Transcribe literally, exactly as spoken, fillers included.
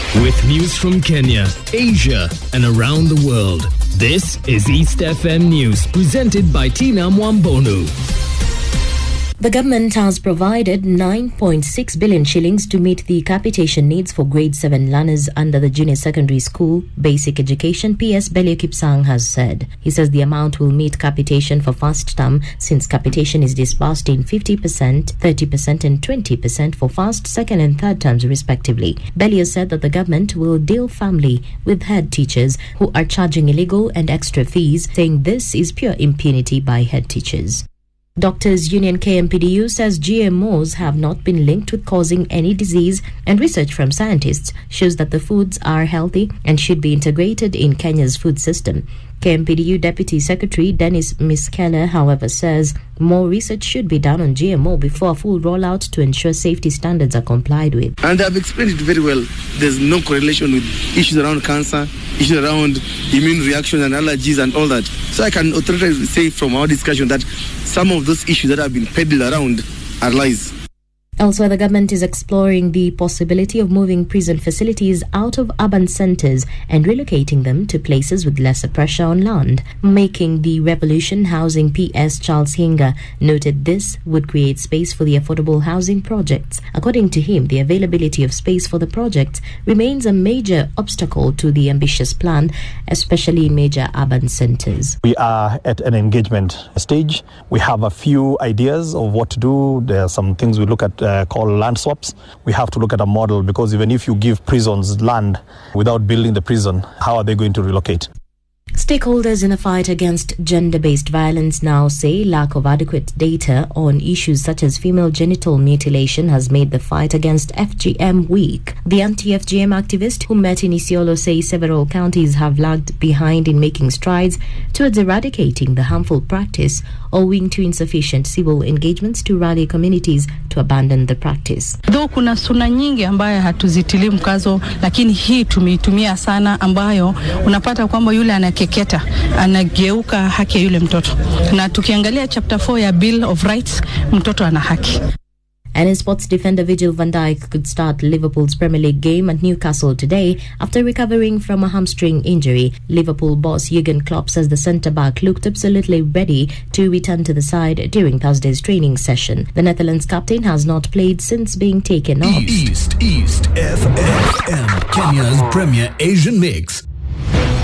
With news from Kenya, Asia, and around the world. This is East F M News, presented by Tina Mwambonu. The government has provided nine point six billion shillings to meet the capitation needs for grade seven learners under the Junior Secondary School Basic Education, P S Belio Kipsang has said. He says the amount will meet capitation for first term since capitation is disbursed in fifty percent, thirty percent and twenty percent for first, second and third terms respectively. Belio said that the government will deal firmly with head teachers who are charging illegal and extra fees, saying this is pure impunity by head teachers. Doctors Union K M P D U says G M Os have not been linked with causing any disease, and research from scientists shows that the foods are healthy and should be integrated in Kenya's food system. K M P D U Deputy Secretary Dennis Miskela, however, says more research should be done on G M O before a full rollout to ensure safety standards are complied with. And I've explained it very well. There's no correlation with issues around cancer, issues around immune reaction and allergies and all that. So I can authoritatively say from our discussion that some of those issues that have been peddled around are lies. Elsewhere, the government is exploring the possibility of moving prison facilities out of urban centres and relocating them to places with lesser pressure on land. Making the Revolution Housing P S Charles Hinga noted this would create space for the affordable housing projects. According to him, the availability of space for the projects remains a major obstacle to the ambitious plan, especially in major urban centres. We are at an engagement stage. We have a few ideas of what to do. There are some things we look at Uh, called land swaps. We have to look at a model, because even if you give prisons land without building the prison, how are they going to relocate? Stakeholders in the fight against gender-based violence now say lack of adequate data on issues such as female genital mutilation has made the fight against F G M weak. The anti-F G M activist who met in Isiolo say several counties have lagged behind in making strides towards eradicating the harmful practice, owing to insufficient civil engagements to rally communities to abandon the practice. Though kuna suna nyingi ambayo hatuzitili mkazo, lakini hii tumeitumia sana, ambayo unapata kwamba yule anakeketa anageuka haki ya yule mtoto. Na tukiangalia chapter four ya Bill of Rights, mtoto ana haki. And in sports, defender Virgil van Dijk could start Liverpool's Premier League game at Newcastle today after recovering from a hamstring injury. Liverpool boss Jurgen Klopp says the centre-back looked absolutely ready to return to the side during Thursday's training session. The Netherlands captain has not played since being taken off. East, East F M, Kenya's Premier Asian Mix.